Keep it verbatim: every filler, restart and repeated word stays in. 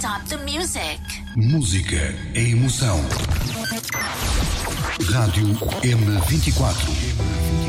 stop the music. Música é emoção. Rádio M vinte e quatro.